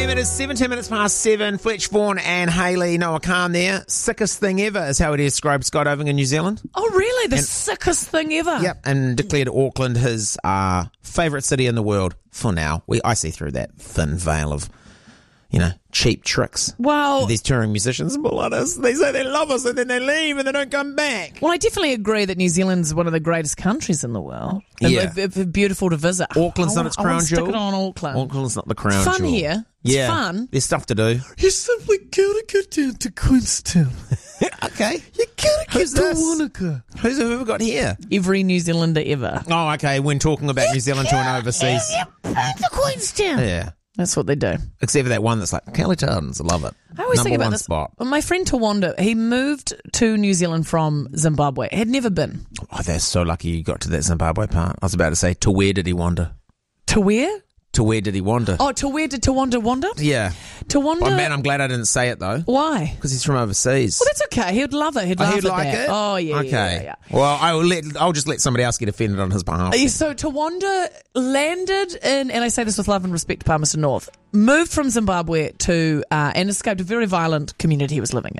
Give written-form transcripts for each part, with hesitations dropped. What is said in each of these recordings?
It is 17 minutes past 7. Fletch Vaughan and Hayley Noah Khan there. Sickest thing ever is how he described skydiving in New Zealand. Oh, really? The sickest thing ever? Yep, and declared Auckland his favourite city in the world for now. I see through that thin veil of, cheap tricks. Well, these touring musicians will let us. They say they love us and then they leave and they don't come back. Well, I definitely agree that New Zealand's one of the greatest countries in the world. Yeah. It's beautiful to visit. Auckland's not its crown jewel. Stick it on Auckland. Auckland's not the crown fun jewel. here. It's fun. There's stuff to do. You simply gotta go down to Queenstown. Okay. You gotta get Who's to this? Wanaka. Who's who have we got here? Every New Zealander ever. Oh, okay. When talking about New Zealand to an overseas. To Queenstown. Yeah. That's what they do. Except for that one that's like, Kelly Tardens, I love it. I always think Number about one this. spot. My friend Tawanda, he moved to New Zealand from Zimbabwe. Had never been. Oh, they're so lucky you got to that Zimbabwe part. I was about to say, to where did he wander? To where? To where did he wander? Oh, to where did Tawanda wander? Yeah. Tawanda. Oh, man, I'm glad I didn't say it, though. Why? Because he's from overseas. Well, that's okay. He'd love it. He'd laugh he'd at like that. it? Oh, yeah. Okay. Yeah. Well, I'll just let somebody else get offended on his behalf. So Tawanda landed in, and I say this with love and respect to Palmerston North, moved from Zimbabwe to, and escaped a very violent community he was living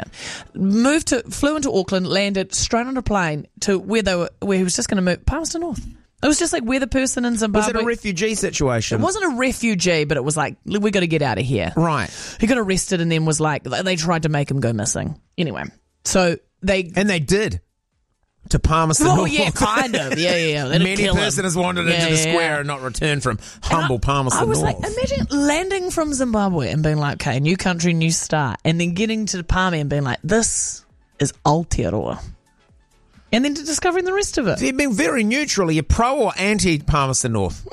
in. Flew into Auckland, landed straight on a plane to where he was just going to move, Palmerston North. It was just like we're the person in Zimbabwe. Was it a refugee situation? It wasn't a refugee, but it was like, we got to get out of here. Right. He got arrested and then was like, they tried to make him go missing. Anyway, so they... And they did. To Palmerston North. Oh, yeah, kind of. Yeah. Many person has wandered into the square and not returned from humble Palmerston North. I was like, imagine landing from Zimbabwe and being like, okay, new country, new start. And then getting to Palmy and being like, this is Aotearoa. And then discovering the rest of it. You've been very neutral. Are you pro or anti Palmerston North?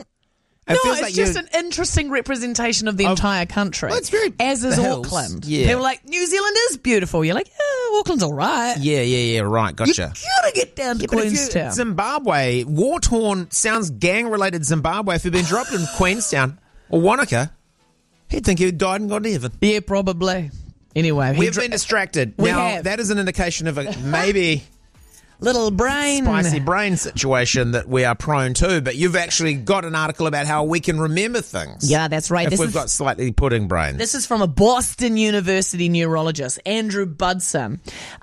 It's just an interesting representation of the entire country. Well, it's very as is the hills. Auckland. Yeah. People are like, New Zealand is beautiful. You're like, yeah, Auckland's all right. Yeah, right, gotcha. You gotta get down to Queenstown. Zimbabwe, war-torn, sounds gang-related Zimbabwe. If he'd been dropped in Queenstown or Wanaka, he'd think he'd died and gone to heaven. Yeah, probably. Anyway. We've been distracted. That is an indication of a maybe... little brain. Spicy brain situation that we are prone to, but you've actually got an article about how we can remember things. Yeah, that's right. If we've got slightly pudding brains. This is from a Boston University neurologist, Andrew Budson.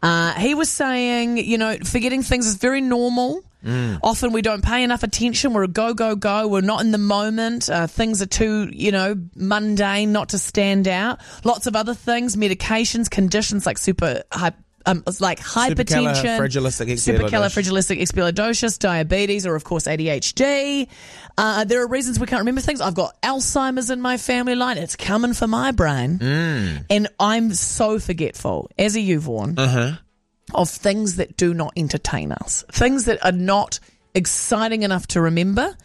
He was saying, forgetting things is very normal. Often we don't pay enough attention. We're a go. We're not in the moment. Things are too, mundane not to stand out. Lots of other things, medications, conditions like hypertension, supercalifragilisticexpialidocious, diabetes, or of course ADHD. There are reasons we can't remember things. I've got Alzheimer's in my family line. It's coming for my brain. And I'm so forgetful, as are you, Vaughan, of things that do not entertain us. Things that are not exciting enough to remember.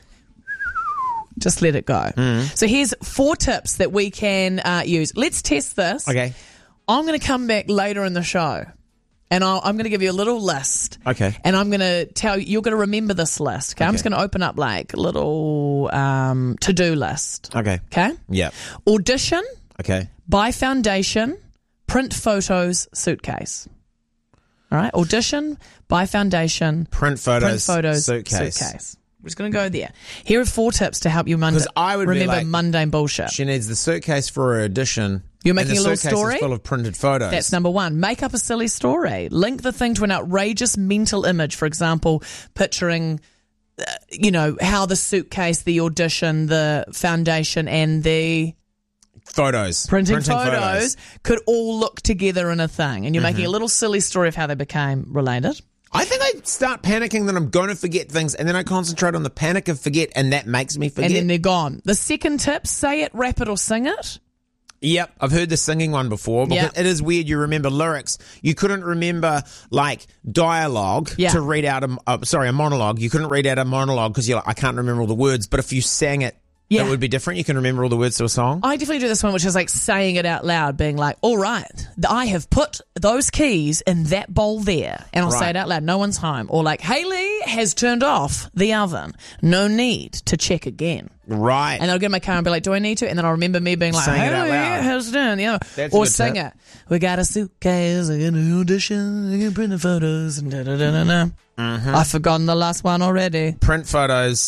Just let it go. So here's 4 tips that we can use. Let's test this. Okay. I'm going to come back later in the show. And I'm going to give you a little list. Okay. And I'm going to tell you, you're going to remember this list. Okay. I'm just going to open up like a little to-do list. Okay. Okay. Yeah. Audition. Okay. Buy foundation. Print photos. Suitcase. All right. Audition. Buy foundation. Print photos. Suitcase. We're just going to go there. Here are 4 tips to help you remember mundane bullshit. She needs the suitcase for her audition. You're making a little story? story? Is full of printed photos. That's number 1. Make up a silly story. Link the thing to an outrageous mental image. For example, picturing, how the suitcase, the audition, the foundation, and the photos. Printing photos could all look together in a thing. And you're making a little silly story of how they became related. I think I start panicking that I'm going to forget things, and then I concentrate on the panic of forget, and that makes me forget. And then they're gone. The second tip, say it, rap it, or sing it. Yep, I've heard the singing one before. Because it is weird. You remember lyrics. You couldn't remember dialogue to read out a monologue. You couldn't read out a monologue because you're like, I can't remember all the words. But if you sang it, it would be different. You can remember all the words to a song. I definitely do this one, which is like saying it out loud, being like, all right, I have put those keys in that bowl there. And I'll say it out loud. No one's home. Or like, Hayley has turned off the oven. No need to check again. Right. And I'll get in my car and be like, do I need to? And then I'll remember me being like, saying it out loud. How's it doing? That's or sing it. We got a suitcase, I got an audition, I can print the photos, and da-da-da-da-da. I've forgotten the last one already. Print photos.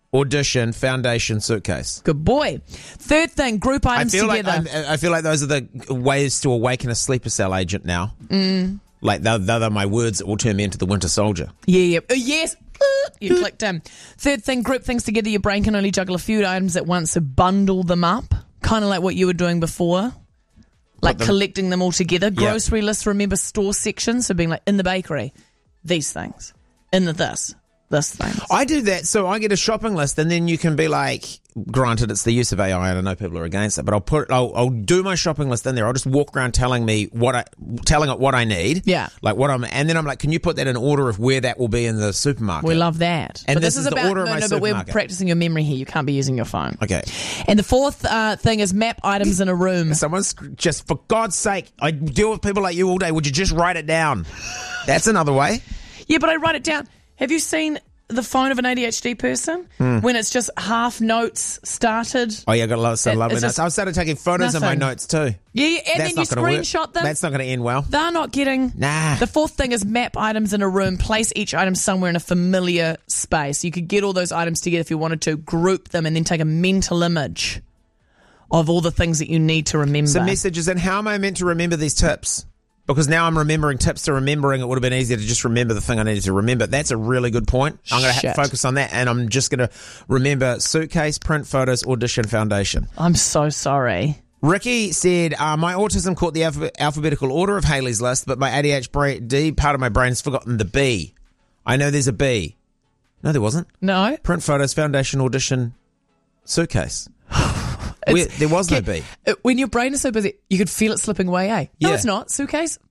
audition, foundation, suitcase. Good boy. Third thing, group items together. I feel like those are the ways to awaken a sleeper cell agent now. Like they're my words that will turn me into the Winter Soldier. Yeah. Yes. You clicked in. Third thing, group things together. Your brain can only juggle a few items at once, so bundle them up. Kind of like what you were doing before. Like collecting them all together. Grocery lists, remember store sections. So being like, in the bakery, these things. In the this thing. I do that. So I get a shopping list, and then you can be like, granted, it's the use of AI, and I know people are against it, but I'll do my shopping list in there. I'll just walk around telling it what I need. Yeah. And then I'm like, can you put that in order of where that will be in the supermarket? We love that. And but this is the order of my supermarket. But we're practicing your memory here. You can't be using your phone. Okay. And the fourth thing is map items in a room. Someone's just, for God's sake, I deal with people like you all day. Would you just write it down? That's another way. Yeah, but I write it down. Have you seen the phone of an ADHD person when it's just half notes started? Oh yeah, I got some lovely notes. I've started taking photos of my notes too. Yeah, and then you screenshot them. That's not going to end well. They're not getting... Nah. The fourth thing is map items in a room. Place each item somewhere in a familiar space. You could get all those items together if you wanted to, group them, and then take a mental image of all the things that you need to remember. Some messages, and how am I meant to remember these tips? Because now I'm remembering tips to remembering. It would have been easier to just remember the thing I needed to remember. That's a really good point. I'm going to have to focus on that, and I'm just going to remember suitcase, print photos, audition, foundation. I'm so sorry. Ricky said, my autism caught the alphabetical order of Haley's list, but my ADHD part of my brain's forgotten the B. I know there's a B. No, there wasn't. No. Print photos, foundation, audition, suitcase. There was no B. When your brain is so busy, you could feel it slipping away, eh? No, it's not. Suitcase.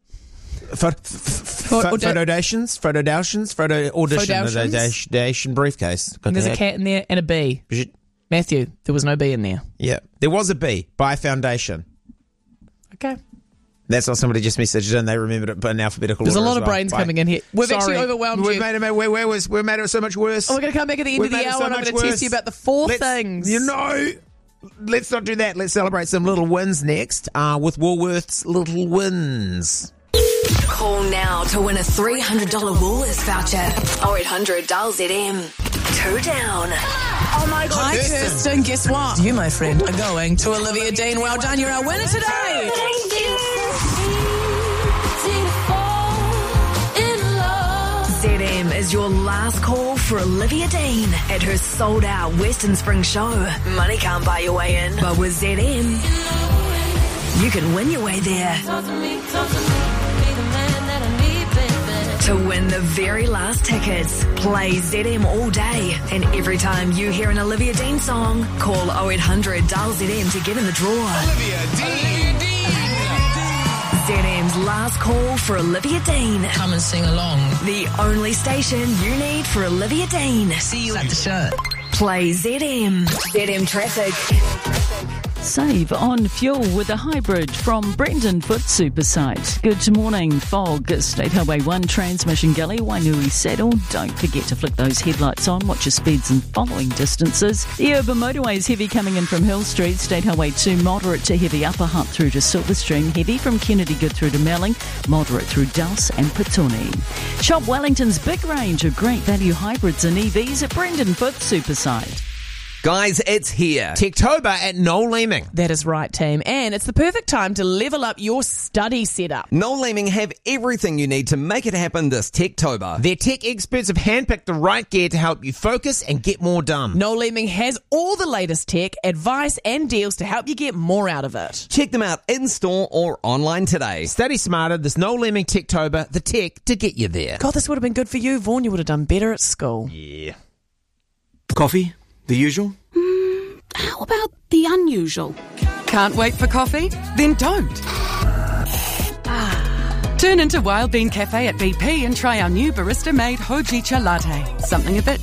Photodations, audition, briefcase. And there's a cat in there and a B. Matthew, there was no B in there. Yeah. There was a B by foundation. Okay. That's what somebody just messaged in. They remembered it in alphabetical order. There's a lot of brains coming in here. We've actually overwhelmed you. We've made it so much worse. We're going to come back at the end of the hour and I'm going to test you about the four things. Let's not do that. Let's celebrate some little wins next with Woolworths Little Wins. Call now to win a $300 Woolworths voucher. 0800 dial ZM. 2 down. Oh my God. Hi, Kirsten. Guess what? You, my friend, are going to Olivia Dean. Well done. You're our winner today. Thank you. ZM is your last call for Olivia Dean at her sold-out Western Spring show. Money can't buy your way in, but with ZM, you can win your way there. To win the very last tickets, play ZM all day. And every time you hear an Olivia Dean song, call 0800 dial ZM to get in the draw. Olivia Dean. ZM's last call for Olivia Dean. Come and sing along. The only station you need for Olivia Dean. See you at the show. Play ZM. ZM Traffic. Save on fuel with a hybrid from Brendan Foot Supersite. Good morning. Fog, State Highway 1, Transmission Gully, Wainui Saddle. Don't forget to flick those headlights on. Watch your speeds and following distances. The urban motorway is heavy coming in from Hill Street. State Highway 2, moderate to heavy Upper Hutt through to Silverstream. Heavy from Kennedy Good through to Melling. Moderate through Dulce and Petone. Shop Wellington's big range of great value hybrids and EVs at Brendan Foot Supersite. Guys, it's here. Techtober at Noel Leeming. That is right, team. And it's the perfect time to level up your study setup. Noel Leeming have everything you need to make it happen this Techtober. Their tech experts have handpicked the right gear to help you focus and get more done. Noel Leeming has all the latest tech, advice and deals to help you get more out of it. Check them out in-store or online today. Study smarter this Noel Leeming Techtober, the tech to get you there. God, this would have been good for you, Vaughan. You would have done better at school. Yeah. Coffee? The usual? How about the unusual? Can't wait for coffee? Then don't. Turn into Wild Bean Cafe at BP and try our new barista-made Hojicha latte. Something a bit